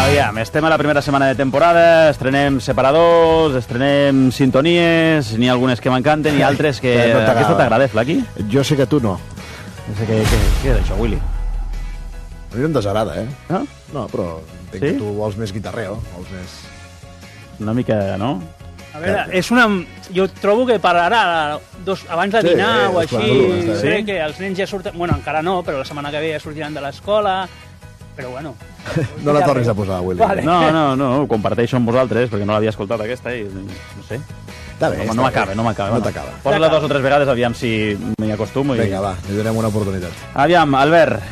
Aviam, estem a la primera setmana de temporada, estrenem separadors, estrenem sintonies, n'hi ha algunes que m'encanten i altres que... Aquesta t'agrada, Flaqui? Jo sé que tu no. No sé què és això, Willy? A mi no em desagrada, eh? No? No, però entenc que tu vols més guitarreo, vols més... Una mica, no? A veure, és una... Jo trobo que per ara, abans de dinar o així, crec que els nens ja surten... Bueno, encara no, però la setmana que ve ja sortiran de l'escola, però bueno... No la tornis a posar, Willy. Vale. No, ho comparteixo amb vosaltres, perquè no l'havia escoltat aquesta i no sé. Està bé, no m'acaba. No t'acaba. Posa-la 2 o 3 vegades, aviam si m'hi acostumo. Vinga, va, li donem una oportunitat. Aviam, Albert,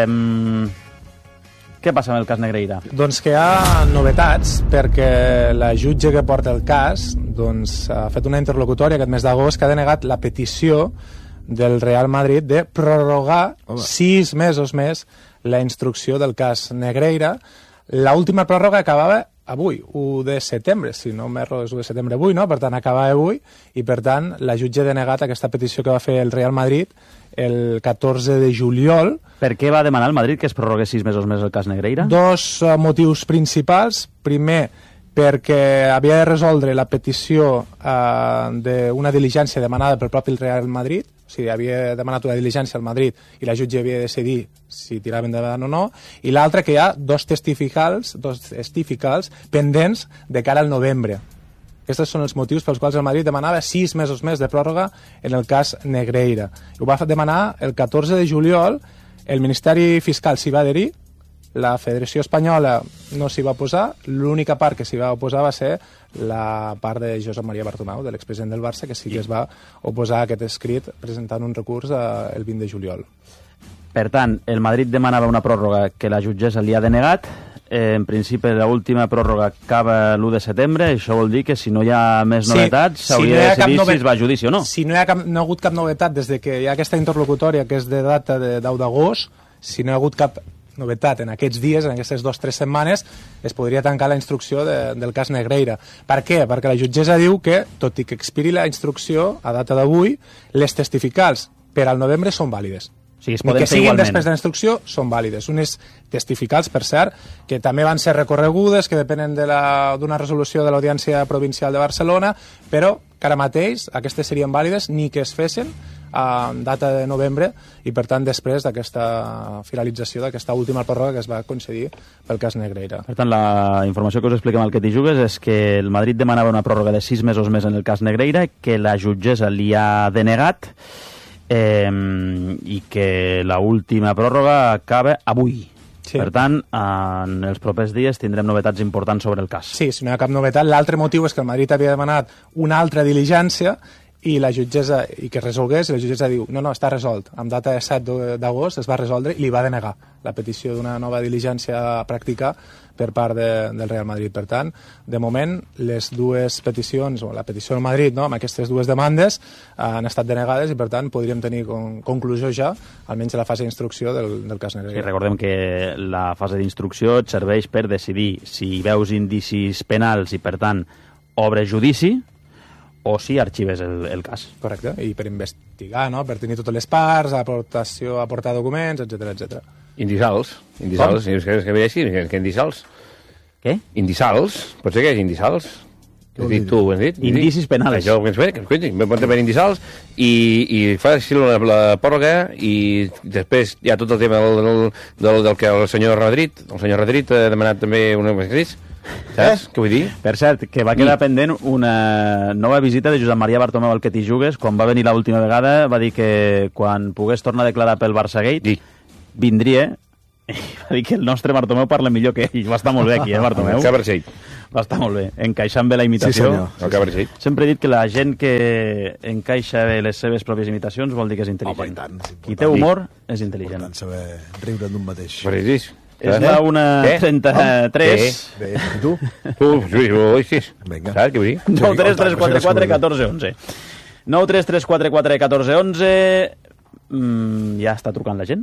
què passa amb el cas Negreira? Doncs que hi ha novetats, perquè la jutge que porta el cas ha fet una interlocutòria aquest mes d'agost que ha denegat la petició del Real Madrid de prorrogar 6 mesos més la instrucció del cas Negreira. L'última pròrroga acabava avui, 1 de setembre, si no m'erro és 1 de setembre avui, no? Per tant, acabava avui i, per tant, la jutge ha denegat aquesta petició que va fer el Real Madrid el 14 de juliol. Per què va demanar el Madrid que es prorrogués 6 mesos més el cas Negreira? 2 motius principals. Primer, perquè havia de resoldre la petició d'una diligència demanada pel propi Real Madrid, o sigui, havia demanat una diligència al Madrid i la jutge havia de decidir si tirava endavant o no, i l'altre que hi ha dos testificals pendents de cara al novembre. Aquests són els motius pels quals el Madrid demanava 6 mesos més de pròrroga en el cas Negreira. Ho va demanar el 14 de juliol, el Ministeri Fiscal s'hi va adherir, la Federació Espanyola no s'hi va oposar, l'única part que s'hi va oposar va ser la part de Josep Maria Bartomeu, de l'expresident del Barça, que sí que es va oposar a aquest escrit presentant un recurs el 20 de juliol. Per tant, el Madrid demanava una pròrroga que la jutgessa li ha denegat. En principi, l'última pròrroga acaba l'1 de setembre. Això vol dir que si no hi ha més novetats s'hauria de decidir si es va a judici o no. Si no hi ha hagut cap novetat des que hi ha aquesta interlocutòria, que és de data de 10 d'agost, si no hi ha hagut cap novetat en aquests dies, en aquestes 2 o 3 setmanes, es podria tancar la instrucció del cas Negreira. Per què? Perquè la jutgessa diu que, tot i que expiri la instrucció a data d'avui, les testificals per al novembre són vàlides. O sigui, que siguin després de la instrucció són vàlides. Unes testificals, per cert, que també van ser recorregudes, que depenen d'una resolució de l'Audiència Provincial de Barcelona, però que ara mateix aquestes serien vàlides ni que es fessin a data de novembre i, per tant, després d'aquesta finalització d'aquesta última pròrroga que es va concedir pel cas Negreira. Per tant, la informació que us expliquem al que t'hi jugues és que el Madrid demanava una pròrroga de 6 mesos més en el cas Negreira, que la jutgessa li ha denegat i que l'última pròrroga acaba avui. Sí. Per tant, en els propers dies tindrem novetats importants sobre el cas. Sí, si no hi ha cap novetat. L'altre motiu és que el Madrid havia demanat una altra diligència i la jutgessa, i que resolgués, i la jutgessa diu, no, està resolt. Amb data de 7 d'agost es va resoldre i li va denegar la petició d'una nova diligència a practicar per part del Real Madrid. Per tant, de moment, les dues peticions, o la petició del Madrid, no, amb aquestes dues demandes, han estat denegades i, per tant, podríem tenir conclusió ja, almenys a la fase d'instrucció del cas Negreira. Sí, recordem que la fase d'instrucció et serveix per decidir si veus indicis penals i, per tant, obres judici, o si arxives el cas. Correcte, i per investigar, no? Per tenir totes les parts, aportar documents, etc. Indissals, és que ve així, que indissals. Què? Indissals, pot ser que és indissals. Has dit tu, ho has dit? Indicis penals. Això que ens ve, que pot haver indissals, i fa així la pròrroga, i després hi ha tot el tema del que el senyor Redrit ha demanat també una vegada. Saps què vull dir? Per cert, que va quedar pendent una nova visita de Josep Maria Bartomeu al que t'hi jugues. Quan va venir l'última vegada va dir que quan pogués tornar a declarar pel Barçagate vindria, i va dir que el nostre Bartomeu parla millor que ell. Va estar molt bé aquí, Bartomeu? Va estar molt bé, encaixant bé la imitació. Sí, sempre he dit que la gent que encaixa bé les seves pròpies imitacions vol dir que és intel·ligent. Qui té humor és intel·ligent. Important saber riure d'un mateix. És la 1:33. Bé, i tu? Vinga. Saps què vull dir? 9 3 3 4 4 14 11. 9 3 3 4 4 14 11. Ja està trucant la gent?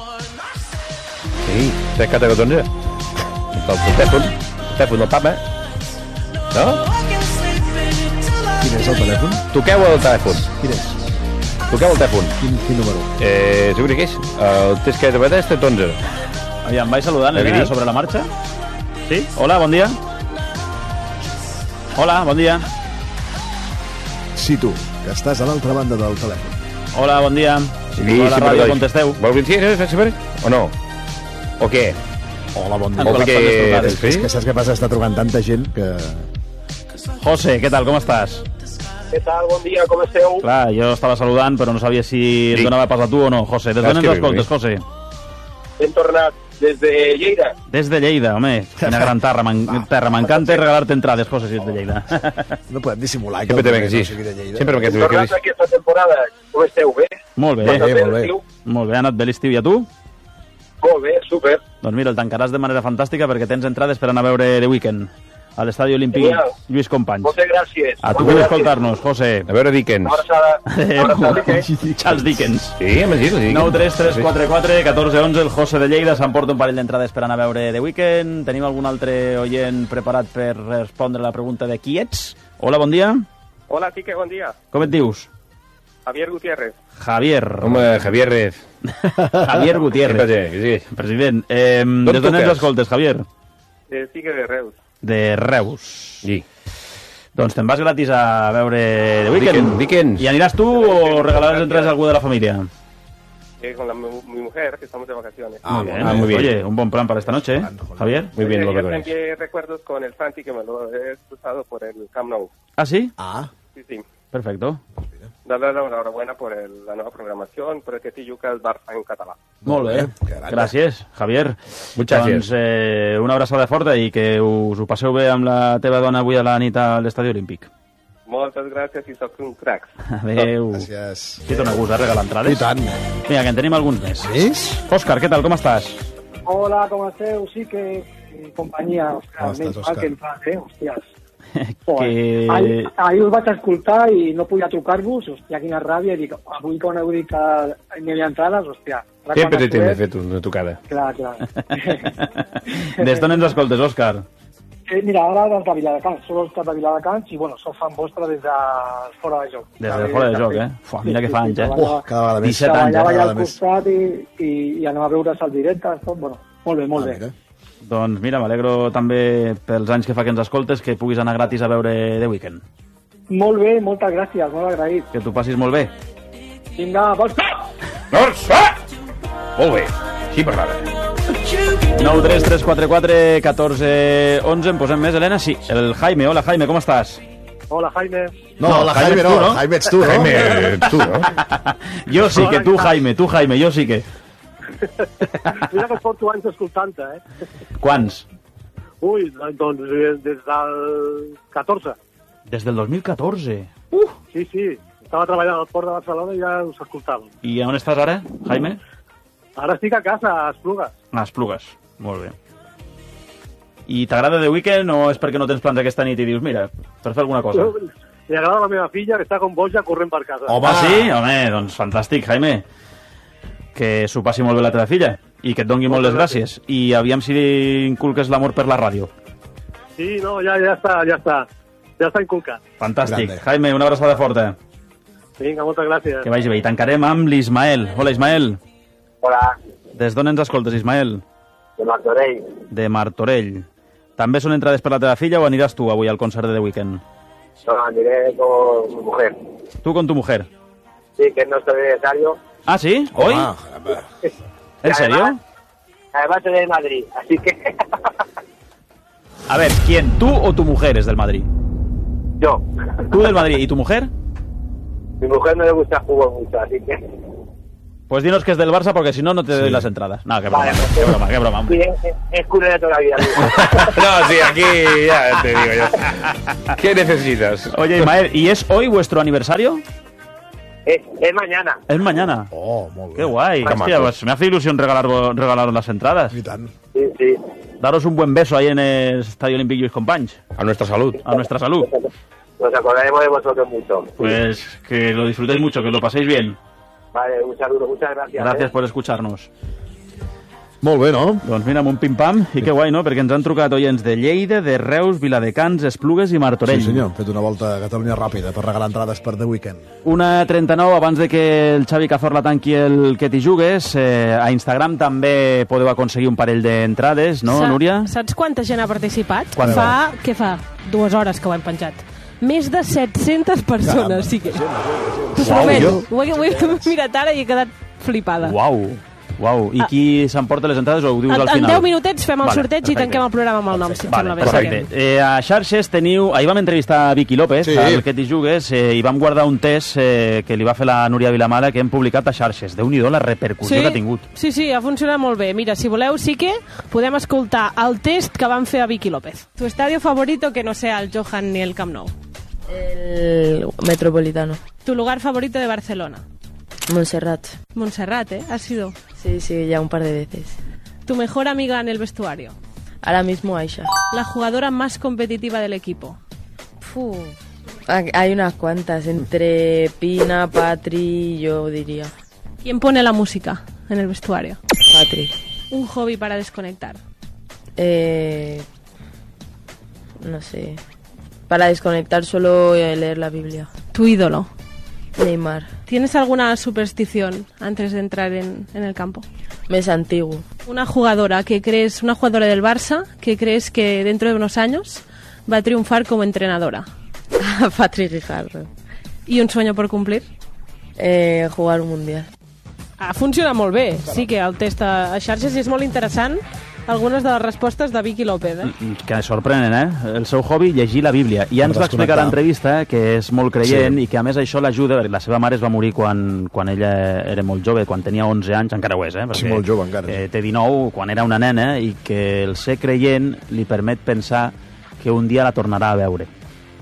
Sí, 3 4 14. El telèfon del papa. No? Quin és el telèfon? Toqueu el telèfon. Quin és? Toqueu el telèfon. Quin número? Segur que és? El test que he de veure és 11. Aviam, vaig saludant, sobre la marxa. Sí? Hola, bon dia. Hola, bon dia. Sí, tu, que estàs a l'altra banda del telèfon. Hola, bon dia. Sí, a la ràdio contesteu. Vol dir o no? O què? Hola, bon dia. Amb les que... trucades. És que saps què passa? Està trucant tanta gent que... José, què tal, com estàs? Què tal? Bon dia, com esteu? Clar, jo estava saludant, però no sabia si et donava pas a tu o no. José, des d'on ens escoltes, José? Hem tornat des de Lleida. Des de Lleida, home. Quina gran terra. M'encanta regalar-te entrades, José, si ets de Lleida. No podem dissimular Sempre te venc, sí. Sempre Hem tornat aquesta temporada. Com esteu? Bé? Molt bé. Molt bé. Molt bé, ha anat bé l'estiu. I a tu? Molt bé, súper. Doncs mira, el tancaràs de manera fantàstica perquè tens entrades per anar a veure The Weeknd a l'Estadi Olímpic Lluís Companys. Moltes gràcies. A tu per escoltar-nos, José. A veure Dickens. Charles Dickens. Sí, home, sí. 9 3 3 4 4 14 11. El José de Lleida s'emporta un parell d'entrades per anar a veure The Weeknd. Tenim algun altre oient preparat per respondre la pregunta de qui ets? Hola, bon dia. Hola, Quique, bon dia. Com et dius? Javier Gutiérrez. Javier. Home, Javier Rez. Javier Gutiérrez. Sí. President, des d'on ens escoltes, Javier? Sí que de Reus. De Reus. Sí. Doncs te'n vas gratis a veure The Weeknd. Dickens. ¿Y aniràs tú o regalarás entradas a algú de la familia? Con mi mujer, que estamos de vacaciones. Muy bien. muy bien. Oye, un buen plan para esta noche, ¿eh? Javier. Muy bien, lo Yo recuerdas. también recuerdos con el Santi, que me lo he cruzado por el Camp Nou. ¿Ah, sí? Ah, Sí. Perfecto. Darle la enhorabuena por la nueva programación, por el que Tilluca el Barça en català. Molt bé. Gràcies, Javier. Muchas doncs, una abraçada forta i que us ho passeu bé amb la teva dona avui a la nit a l'Estadi Olímpic. Moltes gràcies i soc un crac. Adéu. gràcies. Qui dona gust, regalar entrades? I tant. Vinga, que en tenim alguns més. Ves? Òscar, què tal, com estàs? Hola, com esteu? Sí que companyia, Com estàs, Òscar? que em fa, hòsties. que... Ahir us vaig escoltar i no podia trucar-vos, hòstia, quina ràbia, i dic, avui quan heu dit que n'hi havia entrades, hòstia. Sempre té temps de fer una tocada. Clar. Des d'on ens escoltes, Òscar? Mira, ara des de Viladecans, sóc estat de Viladecans i, bueno, sóc fan vostre des de fora de joc. Des de fora de joc, eh? Fuà, mira que fa anys, eh? Cada vegada més. 17 anys, Treballava allà cada al més. costat i anem a veure's al directe, tot, bueno, molt bé, molt bé. Mira. Doncs mira, m'alegro també pels anys que fa que ens escoltes que puguis anar gratis a veure The Weeknd. Molt bé, moltes gràcies, molt agraït. Que t'ho passis molt bé. Vinga, Barça! Doncs, molt bé. Sí, per ara. 9 3 3 4 4 14 11. En posem més, Helena? Sí. El Jaime. Hola, Jaime, com estàs? Hola, Jaime. No, la Jaime no. Jaime ets tu, no? Jaime, tu, no? Jo sí que tu, Jaime, jo sí que. Mira que porto anys escoltant-te, Quants? Ui, doncs des del 14. Des del 2014. Sí. Estava treballant al Port de Barcelona i ja us escoltàvem. I on estàs ara, Jaime? Ara estic a casa, a Esplugues. A Esplugues. Molt bé. I t'agrada The Weeknd o és perquè no tens plans aquesta nit i dius, mira, per fer alguna cosa? Li agrada la meva filla, que està com boja corrent per casa. Home. Ah, sí? Home, doncs fantàstic, Jaime. Que s'ho passi molt bé la teva filla i que et dongui moltes gràcies. I aviam si inculques l'amor per la ràdio. Sí, no, ja està. Ja està inculcat. Fantàstic. Grande. Jaime, una abraçada forta. Vinga, moltes gràcies. Que vagi bé. I tancarem amb l'Ismael. Hola, Ismael. Hola, Des d'on ens escoltes, Ismael? de Martorell. De Martorell. També són entrades per la teva filla o aniràs tu avui al concert de The Weeknd? No, aniré con mi mujer. Tu con tu mujer. Sí, que es nuestro aniversario. ¿Ah, sí? ¿Hoy? Ah, ¿En serio? Además soy de Madrid, así que A ver, ¿quién? ¿Tú o tu mujer es del Madrid? yo. ¿Tú del Madrid y tu mujer? Mi mujer no le gusta el fútbol mucho, así que... Pues dinos que es del Barça porque si no, no te doy las entradas. No, qué broma, Vale, pues, qué broma, hombre. Sí, es culé de toda la vida. No, sí, aquí ya te digo yo. ¿Qué necesitas? Oye, Ismael, ¿y es hoy vuestro aniversario? es mañana. Es mañana. Oh, molt bé. Qué guay. Qué Hostia, maco. pues me hace ilusión regalaros las entradas. I tant. Sí. Daros un buen beso ahí en el Estadio Olímpic Lluís Companys. A nuestra salud. A nuestra salud. Nos acordaremos de vosotros mucho. Pues que lo disfrutéis mucho, que lo paséis bien. Vale, un saludo, muchas gracias. Gracias por escucharnos. Molt bé, no? Doncs mira, amb un pim-pam, i que guai, no? Perquè ens han trucat oients de Lleida, de Reus, Viladecans, Esplugues i Martorell. Sí, senyor. Hem fet una volta a Catalunya ràpida per regalar entrades per The Weeknd. 1:39, abans de que el Xavi Cazorla tanqui el Que t'hi jugues, a Instagram també podeu aconseguir un parell d'entrades, no, Núria? Saps quanta gent ha participat? Què fa 2 hores que ho hem penjat. Més de 700 persones, sí que... T'ho prometo. Ho he mirat ara i he quedat flipada. Uau, i qui s'emporta les entrades o ho dius al final? En 10 minutets fem el sorteig i tanquem el programa amb el nom, si et sembla bé. Perfecte. A xarxes teniu... Ahir vam entrevistar a Vicky López, al Que t'hi jugues, i vam guardar un test que li va fer la Núria Vilamala, que hem publicat a xarxes. Déu-n'hi-do la repercussió que ha tingut. Sí, ha funcionat molt bé. Mira, si voleu, sí que podem escoltar el test que van fer a Vicky López. Tu estadio favorito que no sea el Johan ni el Camp Nou? El Metropolitano. Tu lugar favorito de Barcelona? Montserrat. Montserrat, ¿eh? ¿Has ido? Sí, ya un par de veces. ¿Tu mejor amiga en el vestuario? Ahora mismo Aisha. ¿La jugadora más competitiva del equipo? Hay unas cuantas, entre Pina, Patri, yo diría. ¿Quién pone la música en el vestuario? Patri. ¿Un hobby para desconectar? No sé. Para desconectar solo leer la Biblia. ¿Tu ídolo? Neymar. ¿Tienes alguna superstición antes de entrar en el campo? Mes antiguo. Una jugadora del Barça que crees que dentro de unos años va a triunfar como entrenadora. Patri Rijardo. ¿Y un sueño por cumplir? Jugar un mundial. Funciona molt bé. Sí que el test a xarxes és molt interessant. Algunes de les respostes de Vicky López, Que sorprenen, El seu hobby, llegir la Bíblia. I ja ens va explicar a l'entrevista que és molt creient i que a més això l'ajuda, perquè la seva mare es va morir quan ella era molt jove, quan tenia 11 anys, encara ho és, perquè sí, molt jove encara. Té 19, quan era una nena, i que el ser creient li permet pensar que un dia la tornarà a veure.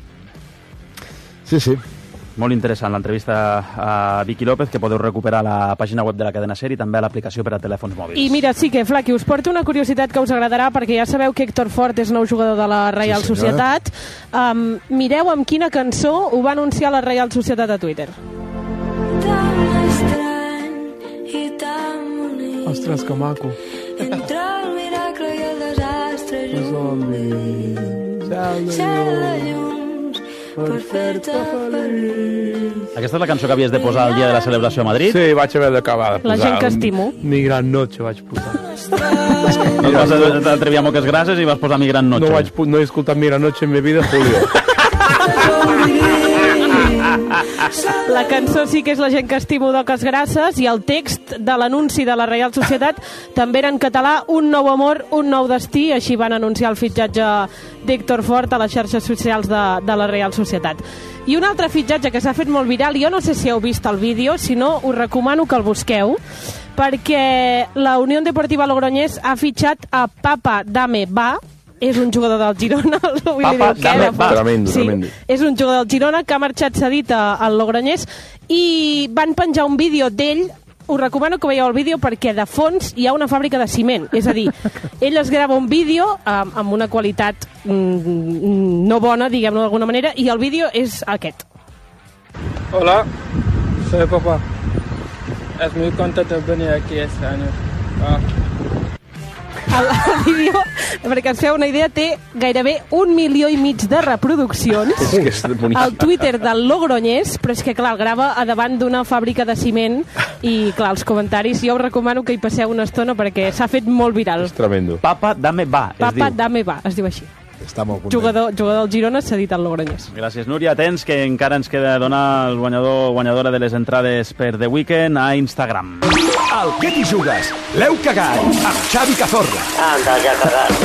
Sí. Molt interessant l'entrevista a Vicky López, que podeu recuperar a la pàgina web de la cadena SER i també a l'aplicació per a telèfons mòbils. I mira, sí que, Flaqui, us porto una curiositat que us agradarà, perquè ja sabeu que Héctor Fort és nou jugador de la Reial Societat. Mireu amb quina cançó ho va anunciar la Reial Societat a Twitter. Ostres, que maco. Entre el miracle i el desastre Cel de llums per fer-te feliç. Aquesta és la cançó que havies de posar el dia de la celebració a Madrid? Sí, vaig haver d'acabar de posar... La gent que estimo. Mi gran noche vaig posar. No vas atreviar moques grasses i vas posar Mi gran noche. No he escoltat Mi gran noche en mi vida, Julio. La cançó sí que és La gent que estimo d'Oques Grasses, i el text de l'anunci de la Reial Societat també era en català: un nou amor, un nou destí. Així van anunciar el fitxatge d'Héctor Fort a les xarxes socials de la Reial Societat. I un altre fitxatge que s'ha fet molt viral, jo no sé si heu vist el vídeo, si no us recomano que el busqueu, perquè la Unió Deportiva Logroñés ha fitxat a Papa Dame Va. És un jugador del Girona. Tremendo. És un jugador del Girona que ha marxat cedit al Logroñés, i van penjar un vídeo d'ell. Us recomano que veieu el vídeo perquè de fons hi ha una fàbrica de ciment. És a dir, ell es grava un vídeo amb una qualitat no bona, diguem-ho d'alguna manera, i el vídeo és aquest. Hola, soy papá. Es muy contento de venir aquí este año. El vídeo, perquè ens feu una idea, té gairebé 1,5 milió de reproduccions al Twitter del Logroñés, però és que, clar, el grava a davant d'una fàbrica de ciment i, clar, els comentaris, jo us recomano que hi passeu una estona perquè s'ha fet molt viral. És tremendo. Papa Dame Va, Papa Dame Va, es diu així. Està molt content. Jugador del Girona cedit al Logroñés. Gràcies, Núria. Atents, que encara ens queda donar el guanyador o guanyadora de les entrades per The Weeknd a Instagram. El Que t'hi jugues? L'heu cagat amb Xavi Cazorla. Anda, ja cagat.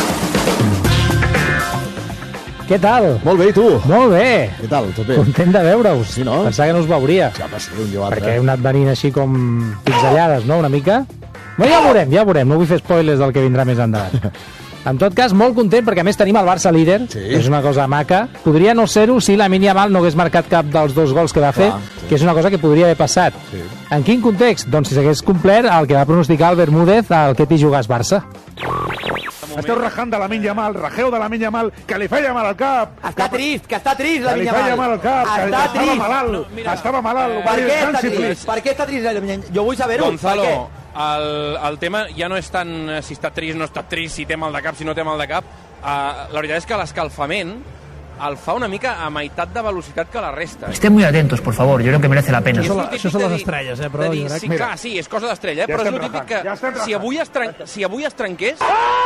Què tal? Molt bé, i tu? Molt bé. Què tal? Tot bé? Content de veure-us. Sí, no? Pensava que no us veuria. Ja, sí, un dia o altre. Perquè heu anat venint així com pinzellades, no?, una mica. No, ja ho veurem. No vull fer spoilers del que vindrà més endavant. En tot cas, molt content, perquè a més tenim el Barça líder, és una cosa maca. Podria no ser-ho si Lamine Yamal no hagués marcat cap dels 2 gols que va fer, que és una cosa que podria haver passat. En quin context? Doncs si s'hagués complert el que va pronosticar el Bermúdez al Que t'hi jugues Barça. Esteu rajant de Lamine Yamal, rajeu de Lamine Yamal, que li feia mal al cap. Està trist, Lamine Yamal. Que li feia mal al cap, que estava malalt. Estava malalt. Per què està trist? Jo vull saber-ho. Gonzalo, el tema ja no és tant si està trist, no està trist, si té mal de cap, si no té mal de cap. La veritat és que l'escalfament el fa una mica a meitat de velocitat que la resta. Estén muy atentos, por favor, yo creo que merece la pena. Això són les estrelles, però jo crec... Sí, clar, sí, és cosa d'estrella, però és el típic que si avui es trenqués...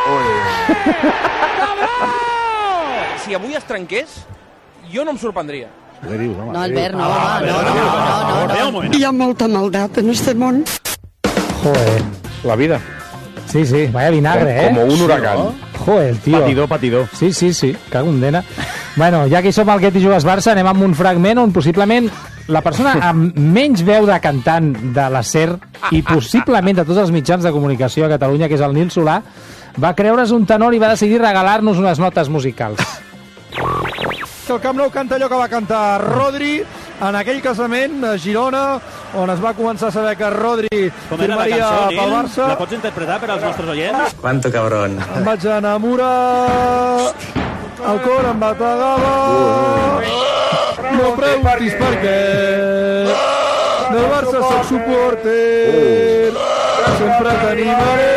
Si avui es trenqués, jo no em sorprendria. No, Albert, no. Hi ha molta maldat en este món. Joder. La vida. Sí, vaya vinagre, Como un huracán. Joder, tío. Patidor. Sí, cago en dena. Bueno, ja que hi som al Què t'hi jugues Barça, anem amb un fragment on possiblement la persona amb menys veu de cantant de la SER i possiblement de tots els mitjans de comunicació a Catalunya, que és el Nil Solà, va creure's un tenor i va decidir regalar-nos unes notes musicals. El Camp Nou canta allò que va cantar Rodri en aquell casament a Girona, on es va començar a saber que Rodri firmaria pel Barça. La pots interpretar per als nostres oients? Quanto cabrón. Em vaig enamorar, el cor em bategava, no preguntis per què, del Barça soc supporter, sempre t'animaré.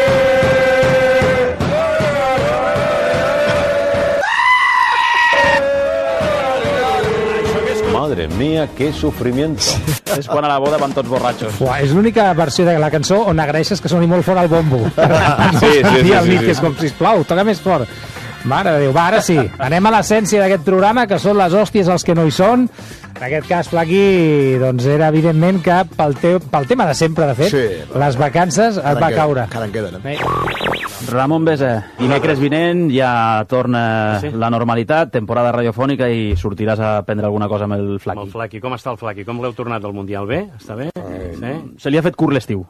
Madre mía, qué sufrimiento. És quan a la boda van tots borratxos. És l'única versió de la cançó on agraeixes que soni molt fort el bombo. Sí. Que és com, sisplau, toca més fort. Mare de Déu, va, ara sí. Anem a l'essència d'aquest programa, que són les hòsties els que no hi són. En aquest cas, Flaqui, doncs era evidentment que pel tema de sempre, de fet, les vacances et va caure. Encara en queden, Ramon Besa, dimecres vinent ja torna la normalitat, temporada radiofònica, i sortiràs a prendre alguna cosa amb el Flaqui. Amb el Flaqui. Com està el Flaqui? Com l'heu tornat del Mundial? Bé? Està bé? Sí? Se li ha fet curt l'estiu.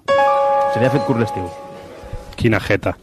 Quina jeta.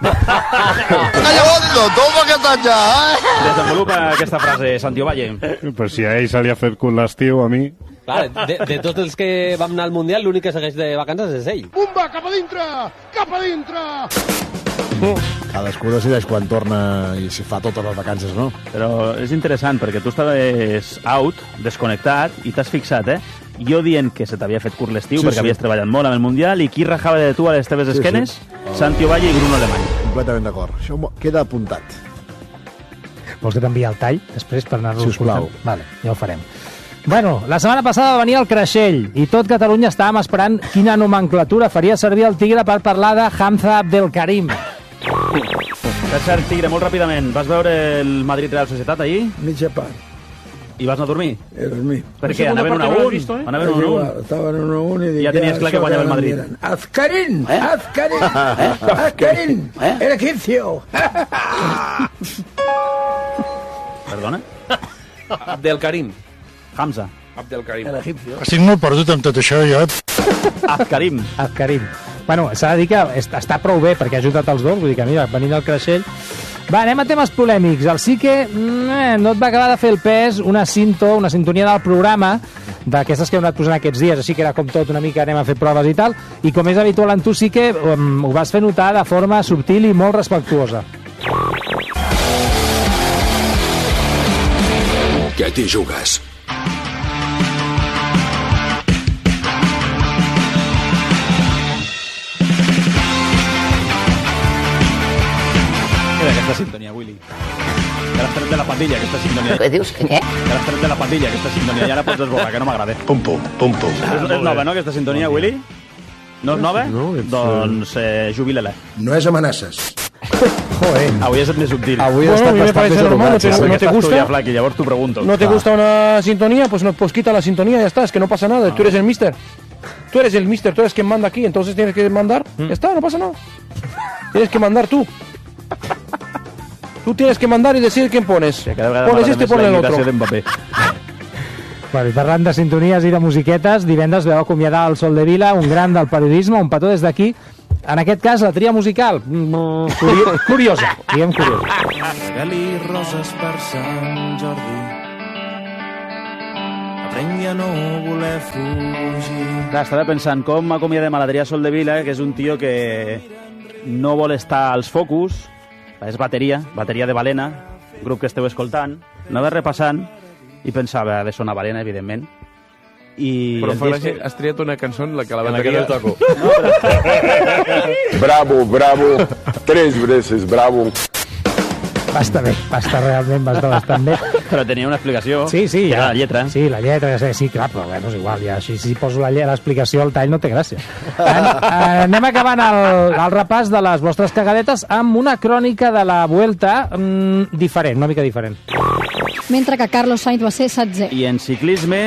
Desenvolupa aquesta frase, Santi Ovalle. Però si a ell se li ha fet curt l'estiu, a mi... Clar, de tots els que vam anar al Mundial, l'únic que segueix de vacances és ell. Bumba, cap a dintre! Cap a dintre! Cadascú decideix quan torna i si fa totes les vacances, no? Però és interessant, perquè tu estaves out, desconnectat, i t'has fixat, jo dient que se t'havia fet curt l'estiu perquè havies treballat molt amb el Mundial, i qui rajava de tu a les teves esquenes? Santi Ovalle i Bruno Alemany. Completament d'acord. Això queda apuntat. Vols que t'enviï el tall després per anar-lo Sisplau. escoltant? Vale, ja ho farem. Bueno, la setmana passada va venir el Creixell i tot Catalunya estàvem esperant quina nomenclatura faria servir el Tigre per parlar de Hamza Abdelkarim. Per cert, Tigre, molt ràpidament, vas veure el Madrid Real Societat ahir? Mitja part. I vas anar a dormir? He dormit. Per què? Anaven 1-1? Anaven 1-1? Estaven 1-1 i dic... Ja tenies clar que guanyava el Madrid. Azkarin! Azkarin! El egipcio! Perdona? Abdelkarim. Hamza. Abdelkarim. Estic molt perdut amb tot això, jo. Azkarim. Bueno, s'ha de dir que està prou bé perquè ha ajudat els dos, vull dir que mira, venint al Creixell. Va, anem a temes polèmics. El sí que no et va acabar de fer el pes una sintonia del programa d'aquestes que hem anat posant aquests dies, així que era com tot una mica anem a fer proves i tal, i com és habitual en tu sí que ho vas fer notar de forma subtil i molt respectuosa. Què t'hi jugues? Aquesta sintonia, Willy. Que l'has tret de la pandilla, aquesta sintonia. Què dius? Què? Que l'has tret de la pandilla, aquesta sintonia. Ja la pots desborrar, que no m'agrada. Pum, pum, pum, pum. És nova, no, aquesta sintonia, Willy? No és nova? No, doncs jubila-la. No és amenaces. Joder. Avui és més subtil. Avui ha estat bastant més normal, educat. ¿no te gusta? Flaqui, llavors t'ho pregunto. ¿No te gusta una sintonía? Pues quita la sintonía, ya está, es que no pasa nada, tú eres el mister. Tú eres el mister, tú eres quien manda aquí, entonces tienes que mandar. Ya está, no pasa nada. Tienes que mandar tú. Tú tienes que mandar y decidir quién pones. Pones este, pones el otro. Bueno, i parlant de sintonies i de musiquetes, divendres veu acomiadar el Sol de Vila, un gran del periodisme, un petó des d'aquí. En aquest cas, la tria musical. Curiosa, diguem curiosa. Regali roses per Sant Jordi. Aprengui a no voler fugir. Clar, estava pensant com acomiadem a l'Adrià Sol de Vila, que és un tio que no vol estar als focus. És bateria de Balena, grup que esteu escoltant. Anava repassant i pensava de sonar Balena, evidentment. i... Però fa gràcia, has triat una cançó en la que la bateria... no toco. Bravo, bravo. 3 veces bravo. Va estar bé, va estar realment bastant bé. Però tenia una explicació. Sí, que era la lletra. Sí, la lletra, sí, clar, però bueno, és igual, ja, si poso l'explicació al tall no té gràcia. Anem acabant el repàs de les vostres cagadetes amb una crònica de la Vuelta diferent, una mica diferent. Mentre que Carlos Sainz va ser 7è. I en ciclisme